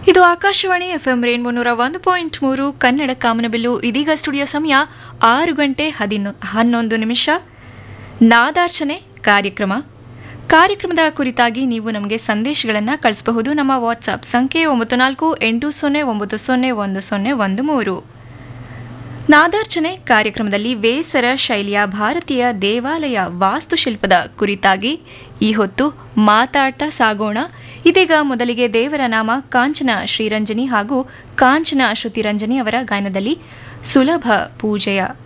ಇದು Akashvani FM rainbow 101.3 Kannada ಕಾಮನಬಿಲ್ಲು. ಇದೀಗ studio ಸಮಯ 6:11 ನಾದಾರ್ಚನೆ ಕಾರ್ಯಕ್ರಮದ ಕುರಿತಾಗಿ ನೀವು ನಮಗೆ ಸಂದೇಶಗಳನ್ನು ಕಳಿಸಬಹುದು. ನಮ್ಮ ವಾಟ್ಸ್ಆಪ್ ಸಂಖ್ಯೆ 9480901013. ನಾದಾರ್ಚನೆ ಕಾರ್ಯಕ್ರಮದಲ್ಲಿ ವೇಸರ ಶೈಲಿಯ ಭಾರತೀಯ ದೇವಾಲಯ ವಾಸ್ತುಶಿಲ್ಪದ ಕುರಿತಾಗಿ ಈ ಹೊತ್ತು ಮಾತಾಡ್ತಾ ಸಾಗೋಣ. ಇದೀಗ ಮೊದಲಿಗೆ ದೇವರ ನಾಮ ಕಾಂಚನ ಶ್ರೀರಂಜನಿ ಹಾಗೂ ಕಾಂಚನ ಶ್ರುತಿರಂಜನಿ ಅವರ ಗಾಯನದಲ್ಲಿ ಸುಲಭ ಪೂಜೆಯ